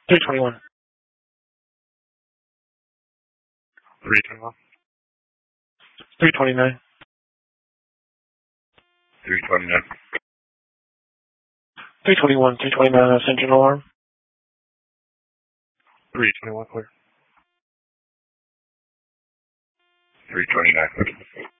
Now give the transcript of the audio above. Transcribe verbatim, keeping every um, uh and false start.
three twenty-one. three twenty-one. three twenty-nine. three twenty-nine. three twenty-one, three twenty-nine, Ascension alarm. three twenty-one, clear. three twenty-nine.